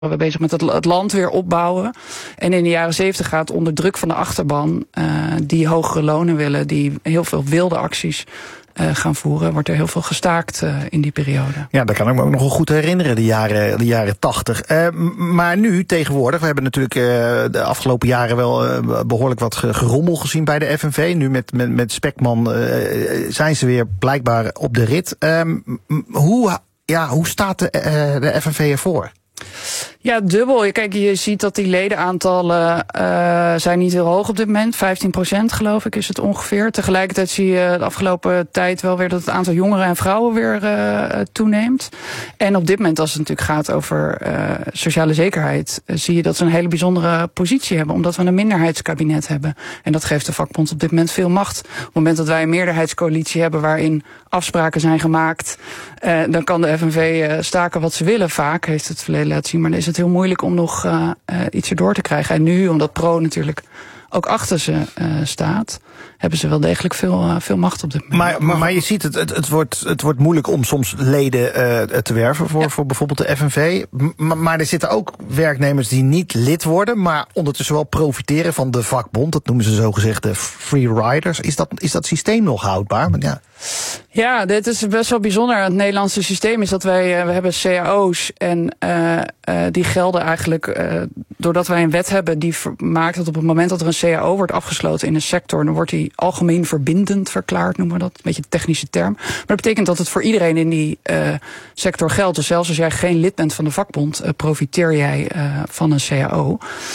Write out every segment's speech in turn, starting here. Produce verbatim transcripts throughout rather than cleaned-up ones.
we bezig met het, het land weer opbouwen. En in de jaren zeventig gaat onder druk van de achterban, uh, die hogere lonen willen, die heel veel wilde acties uh, gaan voeren, wordt er heel veel gestaakt uh, in die periode. Ja, dat kan ik me ook nog wel goed herinneren, de jaren, de jaren tachtig. Uh, maar nu, tegenwoordig, we hebben natuurlijk uh, de afgelopen jaren wel uh, behoorlijk wat gerommel gezien bij de F N V. Nu met, met, met Spekman uh, zijn ze weer blijkbaar op de rit. Uh, hoe, ja, hoe staat de, uh, de F N V ervoor? Ja, dubbel. Kijk, je ziet dat die ledenaantallen uh, zijn niet heel hoog op dit moment. vijftien procent geloof ik is het ongeveer. Tegelijkertijd zie je de afgelopen tijd wel weer dat het aantal jongeren en vrouwen weer uh, toeneemt. En op dit moment, als het natuurlijk gaat over uh, sociale zekerheid, uh, zie je dat ze een hele bijzondere positie hebben. Omdat we een minderheidskabinet hebben. En dat geeft de vakbond op dit moment veel macht. Op het moment dat wij een meerderheidscoalitie hebben waarin afspraken zijn gemaakt, uh, dan kan de F N V uh, staken wat ze willen. Vaak heeft het verleden laten zien, maar dan is het heel moeilijk om nog uh, uh, iets erdoor te krijgen. En nu, omdat Pro natuurlijk ook achter ze uh, staat, hebben ze wel degelijk veel, uh, veel macht op dit moment. Maar, maar, maar je ziet, het, het, het, wordt, het wordt moeilijk om soms leden uh, te werven voor, ja. voor bijvoorbeeld de F N V. Maar, maar er zitten ook werknemers die niet lid worden, maar ondertussen wel profiteren van de vakbond. Dat noemen ze zogezegd de free riders. Is dat, is dat systeem nog houdbaar? Want ja. Ja, dit is best wel bijzonder aan het Nederlandse systeem, is dat wij, uh, we hebben C A O's en uh, uh, die gelden eigenlijk, uh, doordat wij een wet hebben die maakt dat op het moment dat er een C A O wordt afgesloten in een sector, dan wordt die algemeen verbindend verklaard, noemen we dat, een beetje een technische term. Maar dat betekent dat het voor iedereen in die uh, sector geldt. Dus zelfs als jij geen lid bent van de vakbond, uh, profiteer jij uh, van een C A O.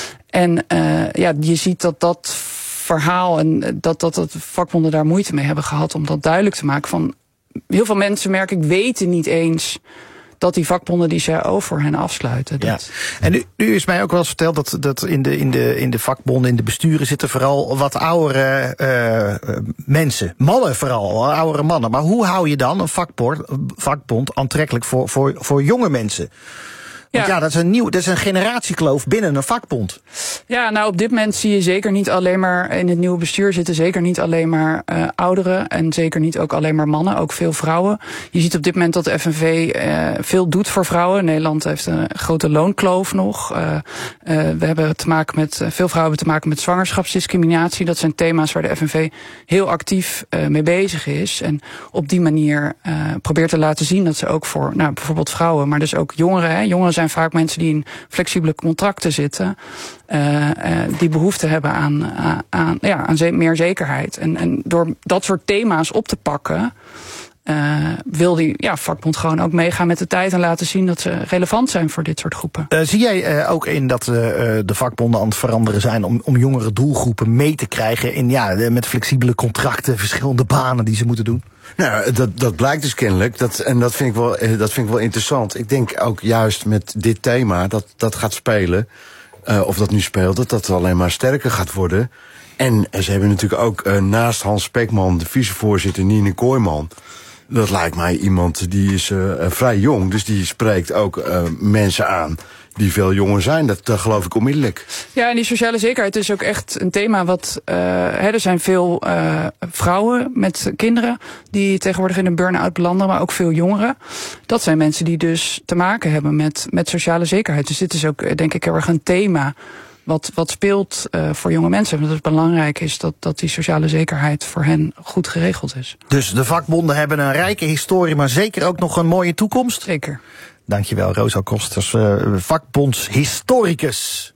En uh, ja, je ziet dat dat verhaal en dat, dat, dat vakbonden daar moeite mee hebben gehad om dat duidelijk te maken. Van heel veel mensen, merk ik, weten niet eens dat die vakbonden die C A O voor hen afsluiten. Ja. En nu, nu is mij ook wel eens verteld dat, dat in, de, in, de, in de vakbonden, in de besturen zitten vooral wat oudere uh, mensen. Mannen vooral, oudere mannen. Maar hoe hou je dan een vakbond, vakbond aantrekkelijk voor, voor, voor jonge mensen? Want ja, ja dat, is een nieuw, dat is een generatiekloof binnen een vakbond. Ja, nou op dit moment zie je zeker niet alleen maar in het nieuwe bestuur zitten zeker niet alleen maar uh, ouderen en zeker niet ook alleen maar mannen, ook veel vrouwen. Je ziet op dit moment dat de F N V uh, veel doet voor vrouwen. Nederland heeft een grote loonkloof nog. Uh, uh, we hebben te maken met, uh, veel vrouwen hebben te maken met zwangerschapsdiscriminatie. Dat zijn thema's waar de F N V heel actief uh, mee bezig is. En op die manier uh, probeert te laten zien dat ze ook voor, nou bijvoorbeeld vrouwen, maar dus ook jongeren, hè, jongeren zijn vaak mensen die in flexibele contracten zitten, uh, uh, die behoefte hebben aan, uh, aan, ja, aan ze- meer zekerheid. En, en door dat soort thema's op te pakken, uh, wil die ja, vakbond gewoon ook meegaan met de tijd en laten zien dat ze relevant zijn voor dit soort groepen. Uh, zie jij uh, ook in dat uh, de vakbonden aan het veranderen zijn om, om jongere doelgroepen mee te krijgen in, ja, met flexibele contracten, verschillende banen die ze moeten doen? Nou, dat, dat blijkt dus kennelijk. Dat, en dat vind, ik wel, dat vind ik wel interessant. Ik denk ook juist met dit thema dat dat gaat spelen, uh, of dat nu speelt, dat dat alleen maar sterker gaat worden. En ze hebben natuurlijk ook uh, naast Hans Spekman, de vicevoorzitter Nine Kooijman. Dat lijkt mij iemand die is uh, vrij jong, dus die spreekt ook uh, mensen aan die veel jonger zijn. Dat, dat geloof ik onmiddellijk. Ja, en die sociale zekerheid is ook echt een thema wat, uh, hè, er zijn veel uh, vrouwen met kinderen die tegenwoordig in een burn-out belanden, maar ook veel jongeren. Dat zijn mensen die dus te maken hebben met, met sociale zekerheid. Dus dit is ook, denk ik, heel erg een thema wat, wat speelt uh, voor jonge mensen. Want het belangrijk is dat, dat die sociale zekerheid voor hen goed geregeld is. Dus de vakbonden hebben een rijke historie, maar zeker ook nog een mooie toekomst? Zeker. Dankjewel, Rosa Kosters, uh, vakbondshistoricus.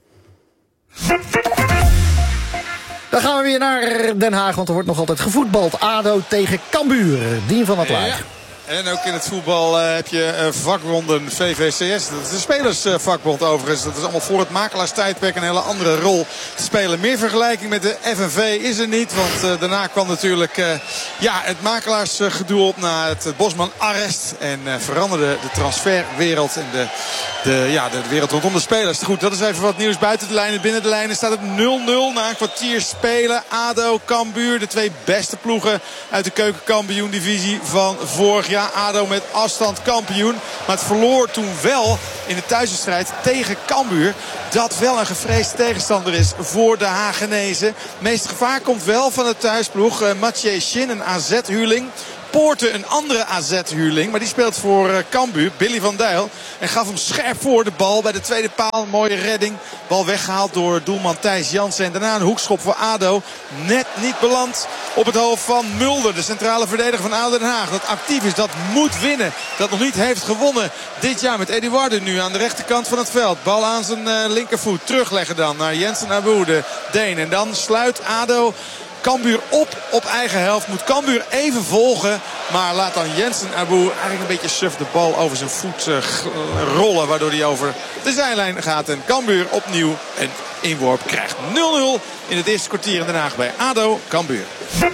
Dan gaan we weer naar Den Haag, want er wordt nog altijd gevoetbald. A D O tegen Cambuur, Dien van het Laar. Ja. En ook in het voetbal uh, heb je uh, vakbonden V V C S. Dat is de spelersvakbond uh, overigens. Dat is allemaal voor het makelaarstijdperk een hele andere rol te spelen. Meer vergelijking met de F N V is er niet. Want uh, daarna kwam natuurlijk uh, ja, het makelaarsgedoe op na het Bosman-arrest. En uh, veranderde de transferwereld en de, de, ja, de wereld rondom de spelers. Goed, dat is even wat nieuws buiten de lijnen. Binnen de lijnen staat het nul nul na een kwartier spelen. A D O, Cambuur, de twee beste ploegen uit de keukenkampioen-divisie van vorig jaar. A D O met afstand kampioen. Maar het verloor toen wel in de thuiswedstrijd tegen Cambuur. Dat wel een gevreesde tegenstander is voor de Hagenezen. Het meeste gevaar komt wel van de thuisploeg. Uh, Mathieu Shin, een A Z-huurling. Poorten, een andere A Z-huurling. Maar die speelt voor uh, Cambuur, Billy van Dijl. En gaf hem scherp voor de bal bij de tweede paal. Een mooie redding. Bal weggehaald door doelman Thijs Jansen. En daarna een hoekschop voor ADO. Net niet beland op het hoofd van Mulder. De centrale verdediger van ADO Den Haag. Dat actief is, dat moet winnen. Dat nog niet heeft gewonnen dit jaar met Eduardo nu aan de rechterkant van het veld. Bal aan zijn uh, linkervoet. Terugleggen dan naar Jensen Abu, de Deen. En dan sluit ADO Cambuur op op eigen helft. Moet Cambuur even volgen. Maar laat dan Jensen Abu eigenlijk een beetje suf de bal over zijn voet uh, rollen. Waardoor hij over de zijlijn gaat. En Cambuur opnieuw een inworp krijgt. nul nul in het eerste kwartier in Den Haag bij ADO Cambuur.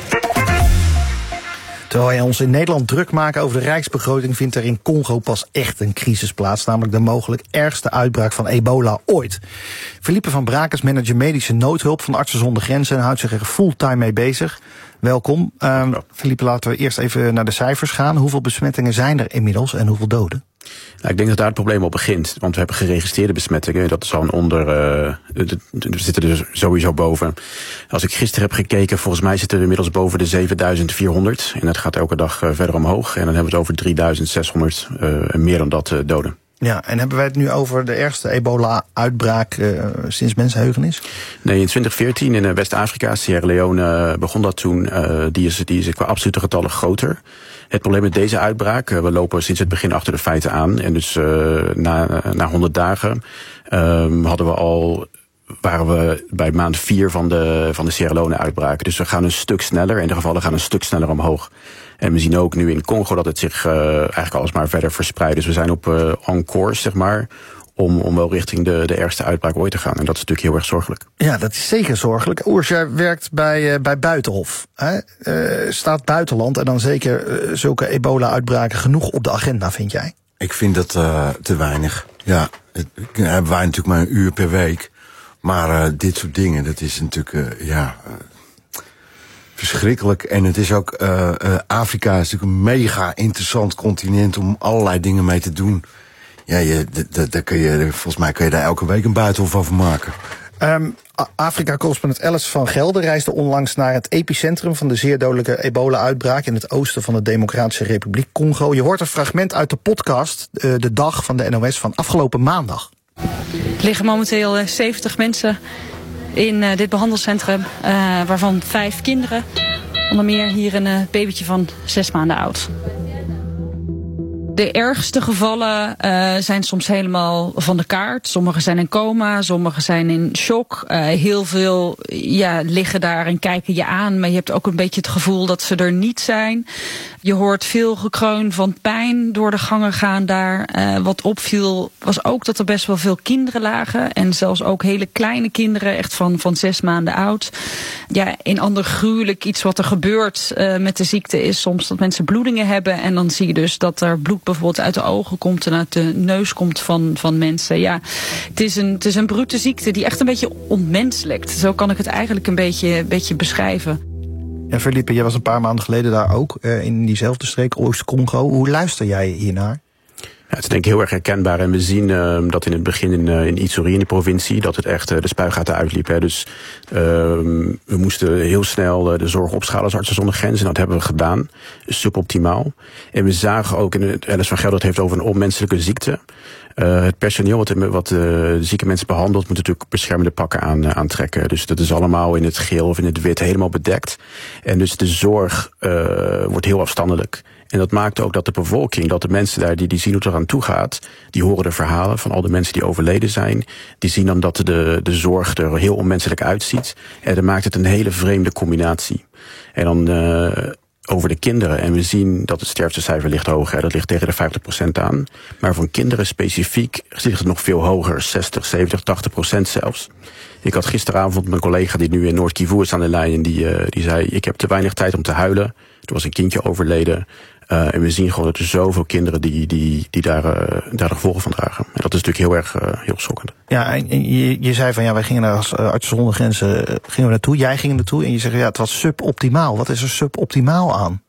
Terwijl wij ons in Nederland druk maken over de rijksbegroting, vindt er in Congo pas echt een crisis plaats. Namelijk de mogelijk ergste uitbraak van ebola ooit. Philippe van Brakes, manager medische noodhulp van Artsen zonder Grenzen, en houdt zich er fulltime mee bezig. Welkom. Um, Philippe, laten we eerst even naar de cijfers gaan. Hoeveel besmettingen zijn er inmiddels en hoeveel doden? Nou, ik denk dat daar het probleem op begint. Want we hebben geregistreerde besmettingen. Dat is al onder. Uh, we zitten er sowieso boven. Als ik gisteren heb gekeken, volgens mij zitten we inmiddels boven de zevenduizend vierhonderd. En dat gaat elke dag uh, verder omhoog. En dan hebben we het over drieduizend zeshonderd uh, en meer dan dat uh, doden. Ja, en hebben wij het nu over de ergste ebola-uitbraak uh, sinds mensenheugenis? Nee, in twintig veertien in uh, West-Afrika, Sierra Leone, uh, begon dat toen. Uh, die, is, die is qua absolute getallen groter. Het probleem met deze uitbraak, uh, we lopen sinds het begin achter de feiten aan. En dus uh, na, uh, na honderd dagen um, hadden we al, waren we bij maand vier van de, van de Sierra Leone-uitbraak. Dus we gaan een stuk sneller en de gevallen gaan een stuk sneller omhoog. En we zien ook nu in Congo dat het zich uh, eigenlijk alsmaar verder verspreidt. Dus we zijn op uh, on course, zeg maar, om, om wel richting de, de ergste uitbraak ooit te gaan. En dat is natuurlijk heel erg zorgelijk. Ja, dat is zeker zorgelijk. Oers, jij werkt bij, uh, bij Buitenhof. Hè? Uh, staat buitenland en dan zeker uh, zulke ebola-uitbraken genoeg op de agenda, vind jij? Ik vind dat uh, te weinig. Ja, het, hebben wij natuurlijk maar een uur per week. Maar uh, dit soort dingen, dat is natuurlijk, uh, ja, uh, verschrikkelijk. En het is ook, uh, uh, Afrika is natuurlijk een mega interessant continent om allerlei dingen mee te doen. Ja, je, daar kun je, volgens mij kun je daar elke week een buitenhof over maken. Um, Afrika-correspondent Alice van Gelder reisde onlangs naar het epicentrum van de zeer dodelijke ebola-uitbraak in het oosten van de Democratische Republiek Congo. Je hoort een fragment uit de podcast, uh, De Dag van de N O S van afgelopen maandag. Er liggen momenteel uh, zeventig mensen in uh, dit behandelcentrum, uh, waarvan vijf kinderen. Onder meer hier een uh, babytje van zes maanden oud. De ergste gevallen uh, zijn soms helemaal van de kaart. Sommigen zijn in coma, sommigen zijn in shock. Uh, heel veel ja, liggen daar en kijken je aan. Maar je hebt ook een beetje het gevoel dat ze er niet zijn. Je hoort veel gekreun van pijn door de gangen gaan daar. Uh, wat opviel was ook dat er best wel veel kinderen lagen. En zelfs ook hele kleine kinderen, echt van, van zes maanden oud. Ja, een ander gruwelijk iets wat er gebeurt uh, met de ziekte is soms dat mensen bloedingen hebben. En dan zie je dus dat er bloed bijvoorbeeld uit de ogen komt en uit de neus komt van, van mensen. Ja, het is een, het is een brute ziekte die echt een beetje ontmenselijkt. Zo kan ik het eigenlijk een beetje, beetje beschrijven. Ja, Philippe, jij was een paar maanden geleden daar ook, uh, in diezelfde streek, Oost-Congo. Hoe luister jij hiernaar? Ja, het is denk ik heel erg herkenbaar. En we zien uh, dat in het begin in, uh, in Ituri in de provincie, dat het echt uh, de spuigaten uitliep. Hè. Dus uh, we moesten heel snel uh, de zorg opschalen als Artsen zonder Grenzen. En dat hebben we gedaan. Suboptimaal. En we zagen ook, in het Alice van Gelder, dat heeft over een onmenselijke ziekte. Uh, het personeel wat, wat uh, de zieke mensen behandelt, moet natuurlijk beschermende pakken aan, uh, aantrekken. Dus dat is allemaal in het geel of in het wit helemaal bedekt. En dus de zorg uh, wordt heel afstandelijk. En dat maakt ook dat de bevolking, dat de mensen daar die, die zien hoe het eraan toe gaat, die horen de verhalen van al de mensen die overleden zijn. Die zien dan dat de, de zorg er heel onmenselijk uitziet. En dat maakt het een hele vreemde combinatie. En dan uh, over de kinderen. En we zien dat het sterftecijfer ligt hoger. Dat ligt tegen de vijftig procent aan. Maar voor kinderen specifiek ligt het nog veel hoger. zestig, zeventig, tachtig procent zelfs. Ik had gisteravond mijn collega die nu in Noord-Kivu is aan de lijn. En die, uh, die zei, ik heb te weinig tijd om te huilen. Er was een kindje overleden. Uh, en we zien gewoon dat er zoveel kinderen die, die, die daar, uh, daar de gevolgen van dragen. En dat is natuurlijk heel erg uh, heel schokkend. Ja, en je, je zei van ja, wij gingen daar als uh, Artsen zonder Grenzen uh, gingen we naartoe. Jij ging er naartoe en je zegt ja, het was suboptimaal. Wat is er suboptimaal aan?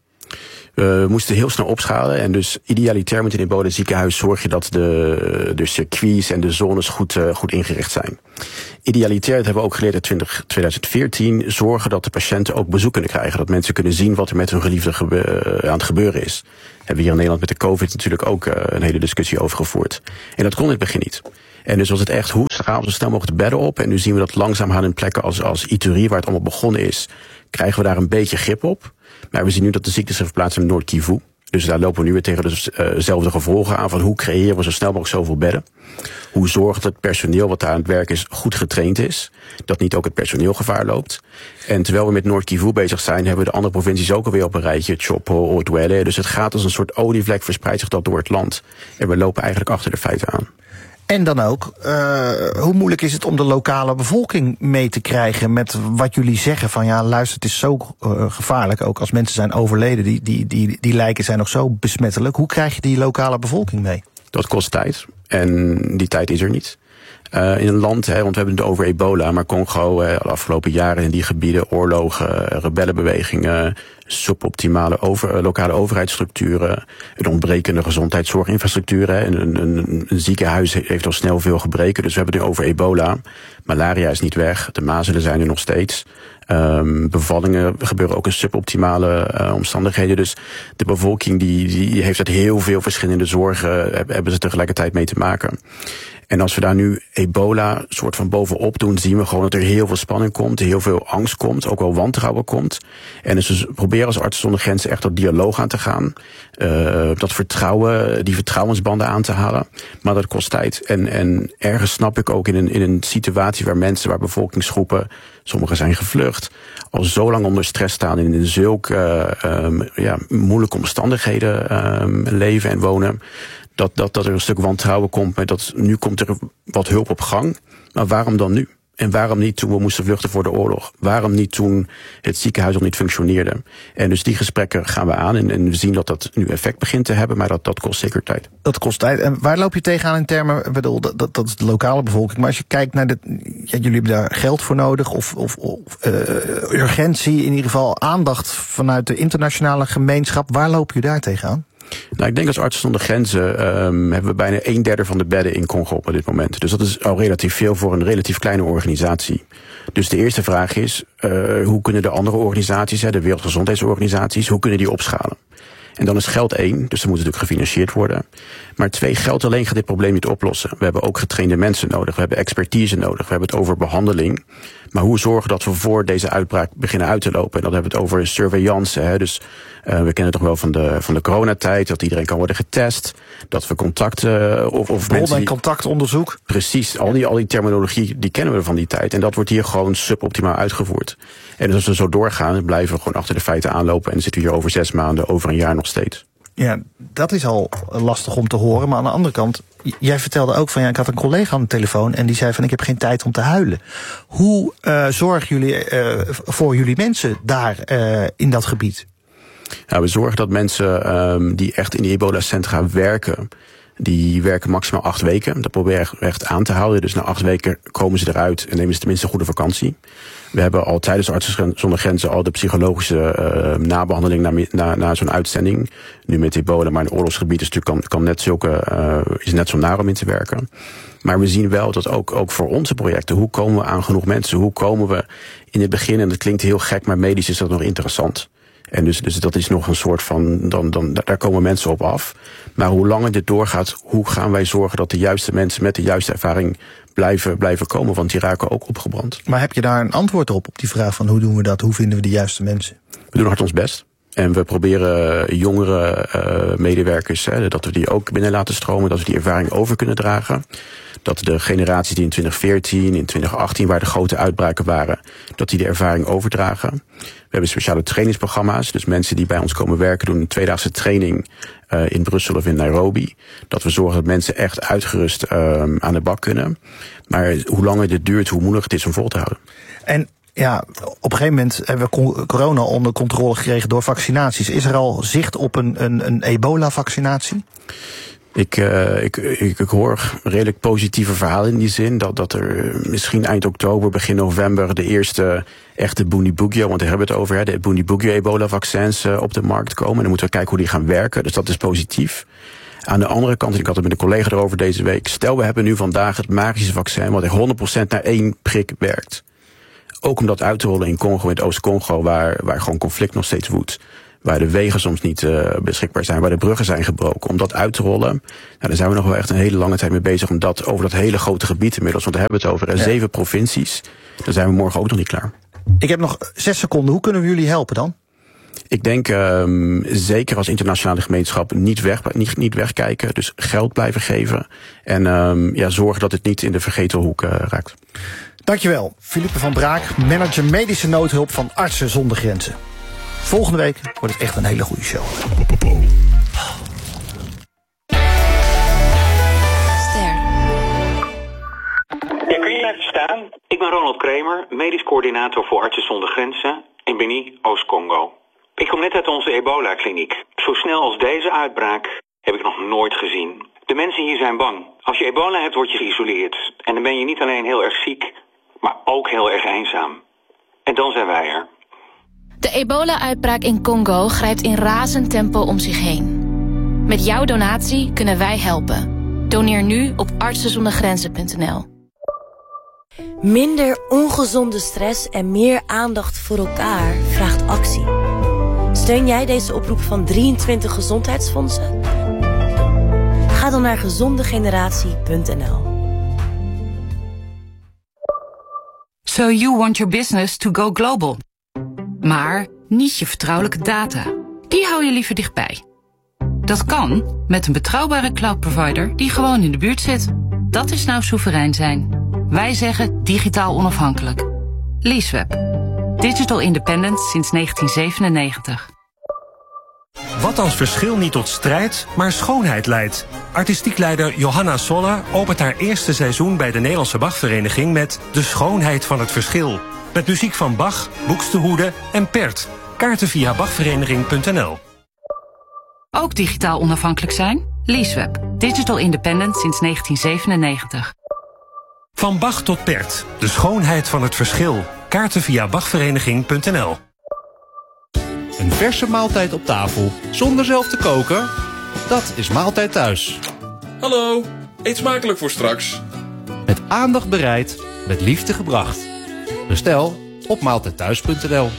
We moesten heel snel opschalen. En dus idealiter met een ebola ziekenhuis zorg je dat de, de circuits en de zones goed, uh, goed ingericht zijn. idealiter, dat hebben we ook geleerd in twintig veertien... zorgen dat de patiënten ook bezoek kunnen krijgen. Dat mensen kunnen zien wat er met hun geliefde gebe- aan het gebeuren is. Hebben we hier in Nederland met de COVID natuurlijk ook uh, een hele discussie over gevoerd. En dat kon in het begin niet. En dus was het echt, hoe gaan we zo snel mogelijk de bedden op? En nu zien we dat langzaam gaan in plekken als, als Ituri, waar het allemaal begonnen is, krijgen we daar een beetje grip op. Maar we zien nu dat de ziekte zich verplaatst in Noord-Kivu. Dus daar lopen we nu weer tegen dezelfde gevolgen aan van hoe creëren we zo snel mogelijk zoveel bedden. Hoe zorgen dat het personeel wat daar aan het werk is goed getraind is. Dat niet ook het personeel gevaar loopt. En terwijl we met Noord-Kivu bezig zijn, hebben we de andere provincies ook alweer op een rijtje. Chopo, Odwele. Dus het gaat als een soort olievlek, verspreidt zich dat door het land. En we lopen eigenlijk achter de feiten aan. En dan ook, uh, hoe moeilijk is het om de lokale bevolking mee te krijgen met wat jullie zeggen van ja, luister, het is zo uh, gevaarlijk, ook als mensen zijn overleden, die, die, die, die lijken zijn nog zo besmettelijk. Hoe krijg je die lokale bevolking mee? Dat kost tijd en die tijd is er niet. Uh, in een land, hè, want we hebben het over ebola, maar Congo, uh, de afgelopen jaren in die gebieden, oorlogen, rebellenbewegingen, suboptimale over, uh, lokale overheidsstructuren, een ontbrekende gezondheidszorginfrastructuur. Hè, een, een, een ziekenhuis heeft al snel veel gebreken, dus we hebben het nu over ebola. Malaria is niet weg, de mazelen zijn er nog steeds. Um, bevallingen gebeuren ook in suboptimale uh, omstandigheden. Dus de bevolking die, die heeft uit heel veel verschillende zorgen, hebben ze tegelijkertijd mee te maken. En als we daar nu ebola soort van bovenop doen, zien we gewoon dat er heel veel spanning komt, heel veel angst komt, ook wel wantrouwen komt. En dus we proberen als Artsen zonder Grenzen echt dat dialoog aan te gaan. Uh, dat vertrouwen, die vertrouwensbanden aan te halen. Maar dat kost tijd. En, en ergens snap ik ook in een, in een situatie waar mensen, waar bevolkingsgroepen, sommigen zijn gevlucht, al zo lang onder stress staan en in zulke uh, um, ja, moeilijke omstandigheden um, leven en wonen. Dat, dat, dat er een stuk wantrouwen komt. Maar dat, nu komt er wat hulp op gang. Maar waarom dan nu? En waarom niet toen we moesten vluchten voor de oorlog? Waarom niet toen het ziekenhuis al niet functioneerde? En dus die gesprekken gaan we aan. En, en we zien dat dat nu effect begint te hebben. Maar dat, dat kost zeker tijd. Dat kost tijd. En waar loop je tegenaan in termen? Ik bedoel, dat, dat, dat is de lokale bevolking. Maar als je kijkt naar de. Ja, jullie hebben daar geld voor nodig. Of, of, of uh, urgentie. In ieder geval aandacht vanuit de internationale gemeenschap. Waar loop je daar tegenaan? Nou, ik denk als Artsen zonder Grenzen um, hebben we bijna een derde van de bedden in Congo op dit moment. Dus dat is al relatief veel voor een relatief kleine organisatie. Dus de eerste vraag is, uh, hoe kunnen de andere organisaties, hè, de Wereldgezondheidsorganisaties, hoe kunnen die opschalen? En dan is geld één, dus dat moet natuurlijk gefinancierd worden. Maar twee, geld alleen gaat dit probleem niet oplossen. We hebben ook getrainde mensen nodig, we hebben expertise nodig, we hebben het over behandeling. Maar hoe zorgen dat we voor deze uitbraak beginnen uit te lopen? En dan hebben we het over surveillance. Hè? Dus uh, we kennen het toch wel van de, van de coronatijd, dat iedereen kan worden getest. Dat we contacten of, of bron- mensen en die, contactonderzoek. Precies, al die, al die terminologie, die kennen we van die tijd. En dat wordt hier gewoon suboptimaal uitgevoerd. En dus als we zo doorgaan, blijven we gewoon achter de feiten aanlopen. En dan zitten we hier over zes maanden, over een jaar nog steeds. Ja, dat is al lastig om te horen. Maar aan de andere kant, jij vertelde ook van ja, ik had een collega aan de telefoon en die zei van ik heb geen tijd om te huilen. Hoe uh, zorgen jullie uh, voor jullie mensen daar uh, in dat gebied? Nou, we zorgen dat mensen um, die echt in die ebola-centra werken, die werken maximaal acht weken. Dat proberen we echt aan te houden. Dus na acht weken komen ze eruit en nemen ze tenminste een goede vakantie. We hebben al tijdens Artsen zonder Grenzen al de psychologische uh, nabehandeling na, na, na zo'n uitzending. Nu met ebola, maar in oorlogsgebied is natuurlijk kan, kan net zulke, uh, is net zo naar om in te werken. Maar we zien wel dat ook, ook voor onze projecten, hoe komen we aan genoeg mensen? Hoe komen we in het begin, en dat klinkt heel gek, maar medisch is dat nog interessant. En dus, dus dat is nog een soort van, dan, dan, daar komen mensen op af. Maar hoe langer dit doorgaat, hoe gaan wij zorgen dat de juiste mensen met de juiste ervaring blijven, blijven komen? Want die raken ook opgebrand. Maar heb je daar een antwoord op, op die vraag van hoe doen we dat? Hoe vinden we de juiste mensen? We doen hard ons best. En we proberen jongere uh, medewerkers, hè, dat we die ook binnen laten stromen, dat we die ervaring over kunnen dragen. Dat de generaties die in twintig veertien, in twintig achttien, waar de grote uitbraken waren, dat die de ervaring overdragen. We hebben speciale trainingsprogramma's, dus mensen die bij ons komen werken doen een tweedaagse training uh, in Brussel of in Nairobi. Dat we zorgen dat mensen echt uitgerust uh, aan de bak kunnen. Maar hoe langer dit duurt, hoe moeilijker het is om vol te houden. En ja, op een gegeven moment hebben we corona onder controle gekregen door vaccinaties. Is er al zicht op een, een, een ebola-vaccinatie? Ik, uh, ik, ik, ik hoor redelijk positieve verhalen in die zin. Dat, dat er misschien eind oktober, begin november de eerste echte Bundibugyo, want daar hebben we het over, hè, de Bundibugyo ebola-vaccins uh, op de markt komen. En dan moeten we kijken hoe die gaan werken. Dus dat is positief. Aan de andere kant, en ik had het met een collega erover deze week, stel we hebben nu vandaag het magische vaccin wat echt honderd procent naar één prik werkt. Ook om dat uit te rollen in Congo, in het Oost-Congo, waar, waar gewoon conflict nog steeds woedt. Waar de wegen soms niet uh, beschikbaar zijn, waar de bruggen zijn gebroken. Om dat uit te rollen, nou, daar zijn we nog wel echt een hele lange tijd mee bezig. Om dat over dat hele grote gebied inmiddels, want we hebben het over uh, ja. zeven provincies. Daar zijn we morgen ook nog niet klaar. Ik heb nog zes seconden. Hoe kunnen we jullie helpen dan? Ik denk um, zeker als internationale gemeenschap niet, weg, niet, niet wegkijken. Dus geld blijven geven. En um, ja, zorgen dat het niet in de vergeten hoek uh, raakt. Dankjewel, Philippe van Braak, manager medische noodhulp van Artsen zonder Grenzen. Volgende week wordt het echt een hele goede show. Ster. Ja, kun je even staan? Ik ben Ronald Kramer, medisch coördinator voor Artsen zonder Grenzen in Beni, Oost-Congo. Ik kom net uit onze ebola-kliniek. Zo snel als deze uitbraak heb ik nog nooit gezien. De mensen hier zijn bang. Als je ebola hebt, word je geïsoleerd. En dan ben je niet alleen heel erg ziek, maar ook heel erg eenzaam. En dan zijn wij er. De ebola-uitbraak in Congo grijpt in razend tempo om zich heen. Met jouw donatie kunnen wij helpen. Doneer nu op artsen zonder grenzen punt n l. Minder ongezonde stress en meer aandacht voor elkaar vraagt actie. Steun jij deze oproep van drieëntwintig gezondheidsfondsen? Ga dan naar gezonde generatie punt n l. So you want your business to go global. Maar niet je vertrouwelijke data. Die hou je liever dichtbij. Dat kan met een betrouwbare cloud provider die gewoon in de buurt zit. Dat is nou soeverein zijn. Wij zeggen digitaal onafhankelijk. Leaseweb. Digital independent sinds negentien zevenennegentig. Wat als verschil niet tot strijd, maar schoonheid leidt? Artistiek leider Johanna Soller opent haar eerste seizoen bij de Nederlandse Bachvereniging met De Schoonheid van het Verschil. Met muziek van Bach, Buxtehude en Pert. Kaarten via bachvereniging punt n l. Ook digitaal onafhankelijk zijn? Leaseweb. Digital independent sinds negentien zevenennegentig. Van Bach tot Pert. De Schoonheid van het Verschil. Kaarten via bachvereniging punt n l. Een verse maaltijd op tafel, zonder zelf te koken? Dat is Maaltijd Thuis. Hallo, eet smakelijk voor straks. Met aandacht bereid, met liefde gebracht. Bestel op maaltijd thuis punt n l.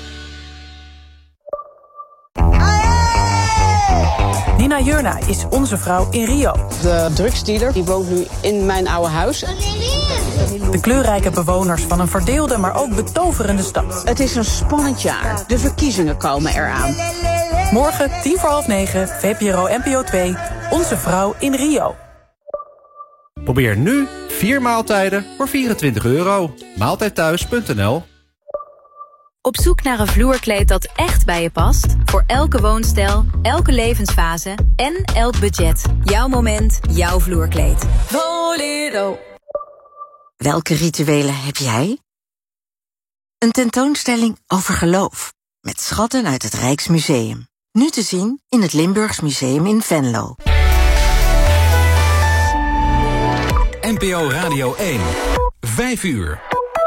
Nina Jurna is onze vrouw in Rio. De drugsdealer die woont nu in mijn oude huis. De kleurrijke bewoners van een verdeelde, maar ook betoverende stad. Het is een spannend jaar. De verkiezingen komen eraan. Morgen, tien voor half negen, V P R O N P O twee, Onze Vrouw in Rio. Probeer nu vier maaltijden voor vierentwintig euro. maaltijd thuis punt n l. Op zoek naar een vloerkleed dat echt bij je past? Voor elke woonstijl, elke levensfase en elk budget. Jouw moment, jouw vloerkleed. Bolero. Welke rituelen heb jij? Een tentoonstelling over geloof. Met schatten uit het Rijksmuseum. Nu te zien in het Limburgs Museum in Venlo. N P O Radio één. Vijf uur.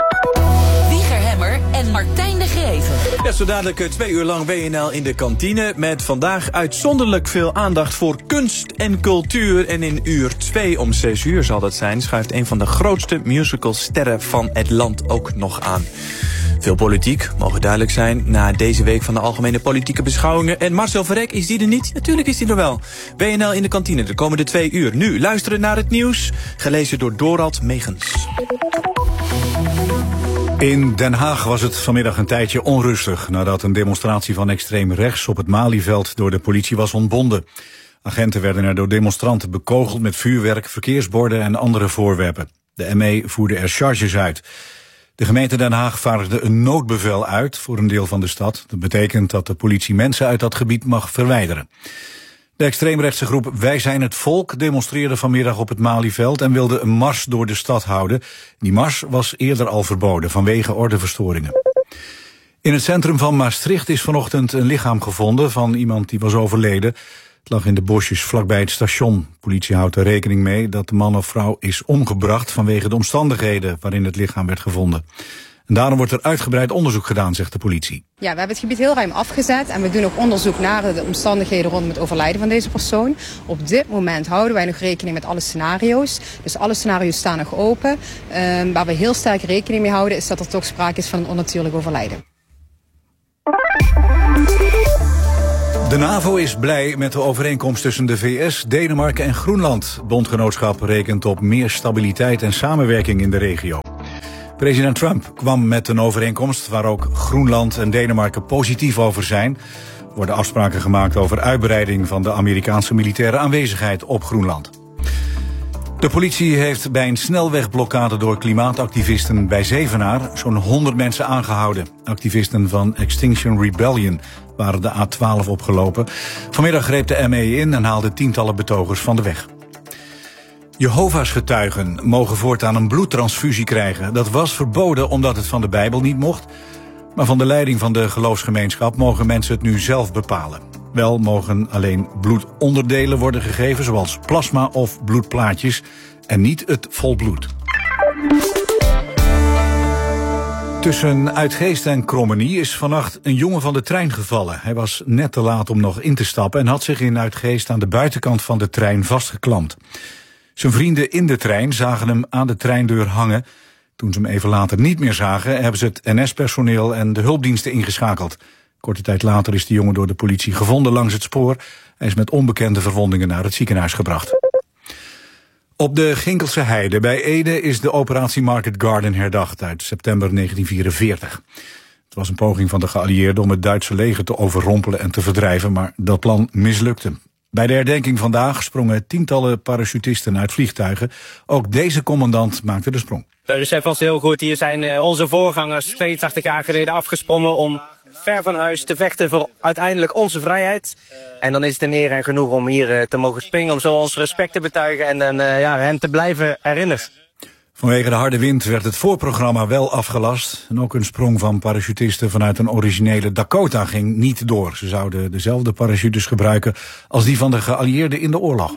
En Martijn de Greven. Ja, zo dadelijk twee uur lang W N L in de kantine. Met vandaag uitzonderlijk veel aandacht voor kunst en cultuur. En in uur twee om zes uur zal dat zijn, schuift een van de grootste musicalsterren van het land ook nog aan. Veel politiek, mogen duidelijk zijn, na deze week van de algemene politieke beschouwingen. En Marcel Verrek, is die er niet? Natuurlijk is die er wel. W N L in de kantine de komende twee uur. Nu luisteren naar het nieuws, gelezen door Dorald Megens. In Den Haag was het vanmiddag een tijdje onrustig nadat een demonstratie van extreem rechts op het Malieveld door de politie was ontbonden. Agenten werden er door demonstranten bekogeld met vuurwerk, verkeersborden en andere voorwerpen. De M E voerde er charges uit. De gemeente Den Haag vaardigde een noodbevel uit voor een deel van de stad. Dat betekent dat de politie mensen uit dat gebied mag verwijderen. De extreemrechtse groep Wij zijn het volk demonstreerde vanmiddag op het Malieveld en wilde een mars door de stad houden. Die mars was eerder al verboden vanwege ordeverstoringen. In het centrum van Maastricht is vanochtend een lichaam gevonden van iemand die was overleden. Het lag in de bosjes vlakbij het station. Politie houdt er rekening mee dat de man of vrouw is omgebracht vanwege de omstandigheden waarin het lichaam werd gevonden. En daarom wordt er uitgebreid onderzoek gedaan, zegt de politie. Ja, we hebben het gebied heel ruim afgezet en we doen ook onderzoek naar de omstandigheden rondom het overlijden van deze persoon. Op dit moment houden wij nog rekening met alle scenario's. Dus alle scenario's staan nog open. Um, waar we heel sterk rekening mee houden is dat er toch sprake is van een onnatuurlijk overlijden. De NAVO is blij met de overeenkomst tussen de V S, Denemarken en Groenland. Bondgenootschap rekent op meer stabiliteit en samenwerking in de regio. President Trump kwam met een overeenkomst waar ook Groenland en Denemarken positief over zijn. Er worden afspraken gemaakt over uitbreiding van de Amerikaanse militaire aanwezigheid op Groenland. De politie heeft bij een snelwegblokkade door klimaatactivisten bij Zevenaar zo'n honderd mensen aangehouden. Activisten van Extinction Rebellion waren de A twaalf opgelopen. Vanmiddag greep de M E in en haalde tientallen betogers van de weg. Jehovah's getuigen mogen voortaan een bloedtransfusie krijgen. Dat was verboden omdat het van de Bijbel niet mocht. Maar van de leiding van de geloofsgemeenschap mogen mensen het nu zelf bepalen. Wel mogen alleen bloedonderdelen worden gegeven, zoals plasma of bloedplaatjes, en niet het volbloed. Tussen Uitgeest en Krommenie is vannacht een jongen van de trein gevallen. Hij was net te laat om nog in te stappen en had zich in Uitgeest aan de buitenkant van de trein vastgeklampt. Zijn vrienden in de trein zagen hem aan de treindeur hangen. Toen ze hem even later niet meer zagen, hebben ze het N S-personeel en de hulpdiensten ingeschakeld. Korte tijd later is de jongen door de politie gevonden langs het spoor. Hij is met onbekende verwondingen naar het ziekenhuis gebracht. Op de Ginkelse Heide bij Ede is de operatie Market Garden herdacht uit september negentien vierenveertig. Het was een poging van de geallieerden om het Duitse leger te overrompelen en te verdrijven, maar dat plan mislukte. Bij de herdenking vandaag sprongen tientallen parachutisten uit vliegtuigen. Ook deze commandant maakte de sprong. U beseft vast heel goed, hier zijn onze voorgangers tweeëntachtig jaar geleden afgesprongen om ver van huis te vechten voor uiteindelijk onze vrijheid. En dan is het een eer en genoeg om hier te mogen springen, om zo ons respect te betuigen en dan, uh, ja, hen te blijven herinneren. Vanwege de harde wind werd het voorprogramma wel afgelast. En ook een sprong van parachutisten vanuit een originele Dakota ging niet door. Ze zouden dezelfde parachutes gebruiken als die van de geallieerden in de oorlog.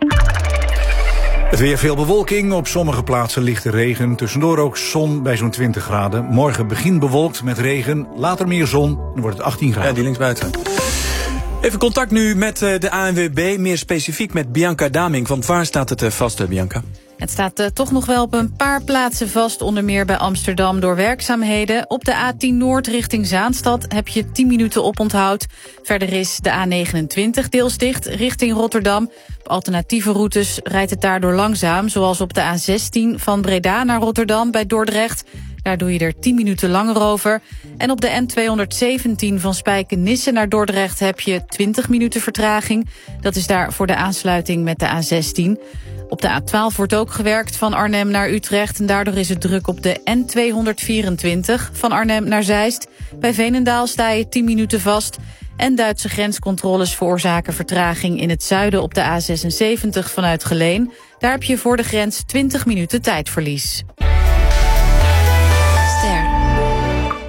Het weer, veel bewolking, op sommige plaatsen lichte regen. Tussendoor ook zon bij zo'n twintig graden. Morgen begin bewolkt met regen, later meer zon, dan wordt het achttien graden. Ja, die linksbuiten. Even contact nu met de A N W B, meer specifiek met Bianca Daming. Want waar staat het vast, Bianca? Het staat uh, toch nog wel op een paar plaatsen vast, onder meer bij Amsterdam door werkzaamheden. Op de A tien Noord richting Zaanstad heb je tien minuten oponthoud. Verder is de A negenentwintig deels dicht richting Rotterdam. Op alternatieve routes rijdt het daardoor langzaam, zoals op de A zestien van Breda naar Rotterdam bij Dordrecht. Daar doe je er tien minuten langer over. En op de N tweehonderdzeventien van Spijkenisse naar Dordrecht heb je twintig minuten vertraging. Dat is daar voor de aansluiting met de A zestien. Op de A twaalf wordt ook gewerkt van Arnhem naar Utrecht. En daardoor is het druk op de N tweehonderdvierentwintig van Arnhem naar Zeist. Bij Veenendaal sta je tien minuten vast. En Duitse grenscontroles veroorzaken vertraging in het zuiden op de A zesenzeventig vanuit Geleen. Daar heb je voor de grens twintig minuten tijdverlies.